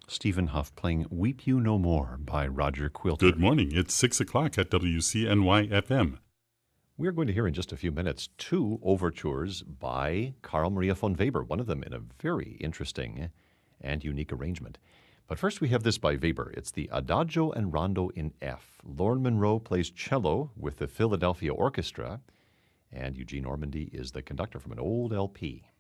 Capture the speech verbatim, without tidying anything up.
Stephen Huff playing Weep You No More by Roger Quilter. Good morning. It's six o'clock at W C N Y F M. We're going to hear in just a few minutes two overtures by Carl Maria von Weber, one of them in a very interesting and unique arrangement. But first we have this by Weber. It's the Adagio and Rondo in F. Lorne Monroe plays cello with the Philadelphia Orchestra, and Eugene Ormandy is the conductor from an old L P.